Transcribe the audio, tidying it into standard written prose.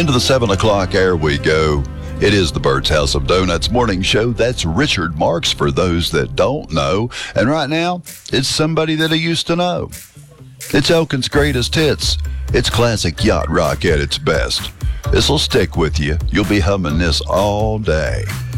Into the 7 o'clock hour we go. It is the Bird's House of Donuts morning show. That's Richard Marks for those that don't know. And right now, it's somebody that I used to know. It's Elkin's greatest hits. It's classic yacht rock at its best. This'll stick with you. You'll be humming this all day.